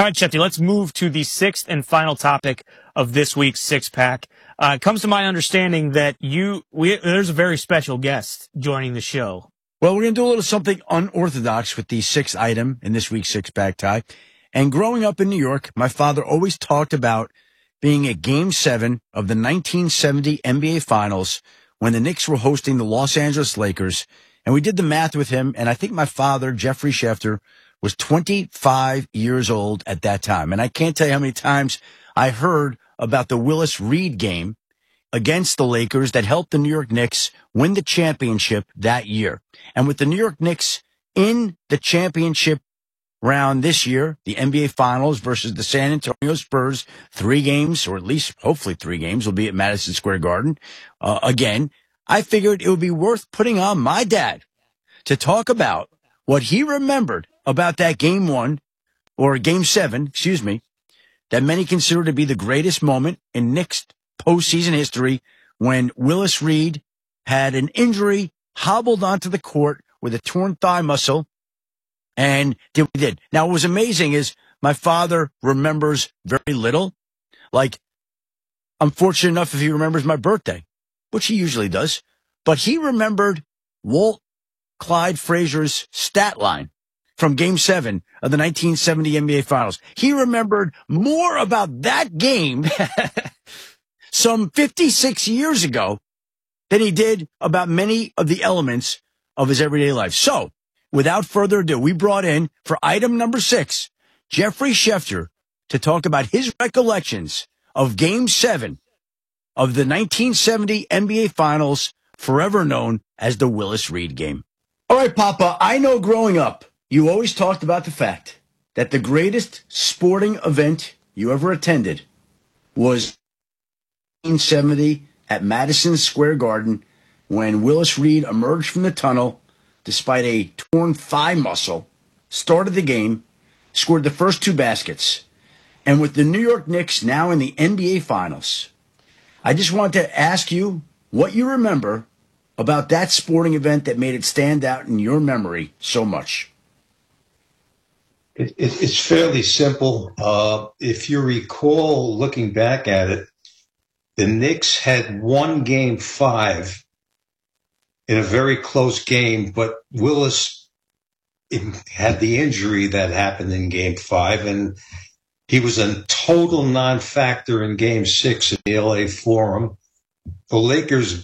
All right, Shefty, let's move to the sixth and final topic of this week's Six Pack. It comes to my understanding that there's a very special guest joining the show. Well, we're going to do a little something unorthodox with the sixth item in this week's Six Pack, Ty. And growing up in New York, my father always talked about being at Game 7 of the 1970 NBA Finals when the Knicks were hosting the Los Angeles Lakers. And we did the math with him, and I think my father, Jeffrey Schefter, was 25 years old at that time. And I can't tell you how many times I heard about the Willis Reed game against the Lakers that helped the New York Knicks win the championship that year. And with the New York Knicks in the championship round this year, the NBA Finals versus the San Antonio Spurs, 3 games, or at least hopefully 3 games, will be at Madison Square Garden. Again, I figured it would be worth putting on my dad to talk about what he remembered about that Game 7, that many consider to be the greatest moment in Knicks postseason history, when Willis Reed had an injury, hobbled onto the court with a torn thigh muscle, and did what he did. Now, what was amazing is my father remembers very little. Like, I'm fortunate enough if he remembers my birthday, which he usually does, but he remembered Walt Clyde Frazier's stat line from Game 7 of the 1970 NBA Finals. He remembered more about that game some 56 years ago than he did about many of the elements of his everyday life. So, without further ado, we brought in, for item number 6, Jeffrey Schefter to talk about his recollections of Game 7 of the 1970 NBA Finals, forever known as the Willis Reed game. All right, Papa, I know growing up, you always talked about the fact that the greatest sporting event you ever attended was 1970 at Madison Square Garden, when Willis Reed emerged from the tunnel despite a torn thigh muscle, started the game, scored the first 2 baskets. And with the New York Knicks now in the NBA Finals, I just want to ask you what you remember about that sporting event that made it stand out in your memory so much. It's fairly simple. If you recall, looking back at it, the Knicks had won Game 5 in a very close game, but Willis had the injury that happened in Game 5, and he was a total non-factor in Game 6 at the LA Forum. The Lakers